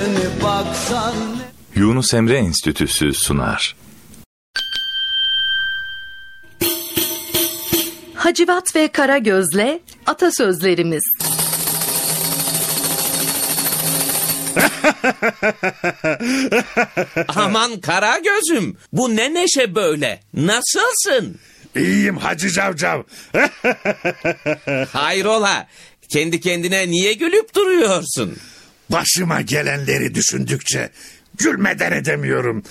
Yunus Emre Enstitüsü sunar. Hacivat ve Karagöz'le atasözlerimiz. Aman Karagöz'üm, bu ne neşe böyle? Nasılsın? İyiyim Hacı Cavcav. Hayrola, kendi kendine niye gülüp duruyorsun? Başıma gelenleri düşündükçe gülmeden edemiyorum.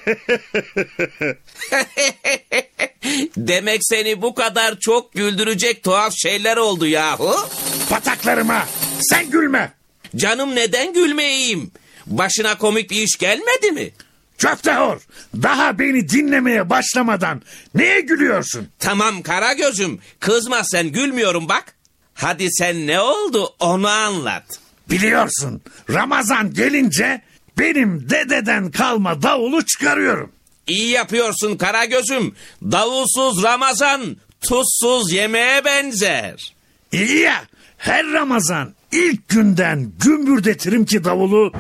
Demek seni bu kadar çok güldürecek tuhaf şeyler oldu yahu. Pataklarıma sen gülme. Canım neden gülmeyeyim? Başına komik bir iş gelmedi mi? Köftehor, daha beni dinlemeye başlamadan neye gülüyorsun? Tamam Karagöz'üm, kızma sen, gülmüyorum bak. Hadi sen ne oldu onu anlat. Biliyorsun, Ramazan gelince benim dededen kalma davulu çıkarıyorum. İyi yapıyorsun Karagöz'üm. Davulsuz Ramazan tuzsuz yemeğe benzer. İyi ya, her Ramazan ilk günden gümbürdetirim ki davulu.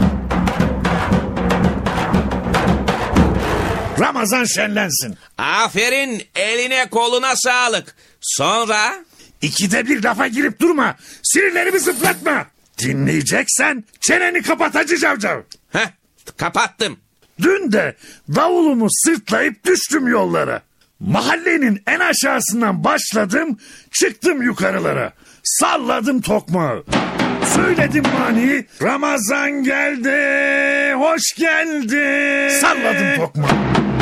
Ramazan şenlensin. Aferin, eline koluna sağlık. Sonra? İkide bir lafa girip durma. Sinirlerimi zıplatma. Dinleyeceksen çeneni kapat Hacı Cavcav. Heh, kapattım. Dün de davulumu sırtlayıp düştüm yollara. Mahallenin en aşağısından başladım, çıktım yukarılara. Salladım tokmağı. Söyledim maniyi. Ramazan geldi, hoş geldi. Salladım tokmağı.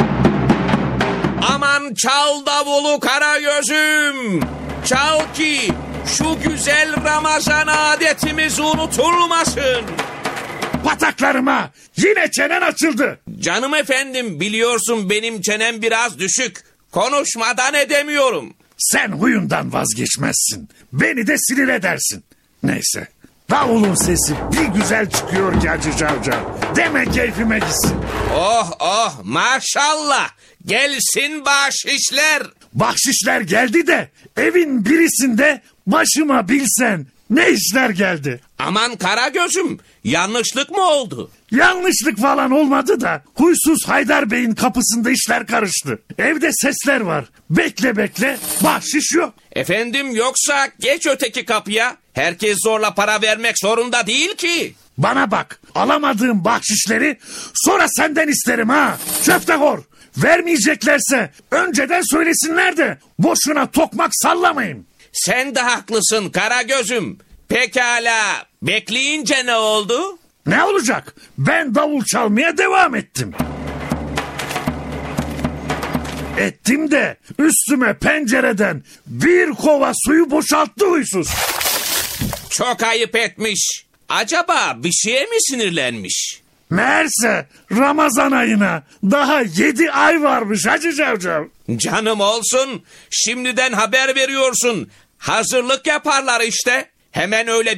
Aman çal davulu Karagöz'üm. Çal ki şu güzel Ramazan adetimiz unutulmasın. Pataklarıma yine çenen açıldı. Canım efendim, biliyorsun benim çenem biraz düşük. Konuşmadan edemiyorum. Sen huyundan vazgeçmezsin. Beni de sinir edersin. Neyse. Davulun sesi bir güzel çıkıyor ki Hacı Cavcav. Deme keyfime gitsin. Oh oh maşallah. Gelsin bahşişler. Bahşişler geldi de evin birisinde başıma bilsen ne işler geldi. Aman Karagöz'üm, yanlışlık mı oldu? Yanlışlık falan olmadı da huysuz Haydar Bey'in kapısında işler karıştı. Evde sesler var. Bekle bekle, bahşiş yok. Efendim, yoksa geç öteki kapıya. Herkes zorla para vermek zorunda değil ki. Bana bak, alamadığım bahşişleri sonra senden isterim ha. Köftehor, vermeyeceklerse önceden söylesinler de boşuna tokmak sallamayın. Sen de haklısın Karagöz'üm. Pekala, bekleyince ne oldu? Ne olacak? Ben davul çalmaya devam ettim. Ettim de üstüme pencereden bir kova suyu boşalttı huysuz. Çok ayıp etmiş. Acaba bir şeye mi sinirlenmiş? Meğerse Ramazan ayına daha 7 ay varmış Hacı Cavcav. Canım olsun, şimdiden haber veriyorsun. Hazırlık yaparlar işte. Hemen öyle